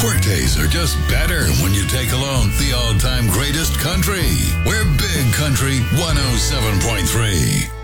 Workdays are just better when you take along the all-time greatest country. We're Big Country 107.3.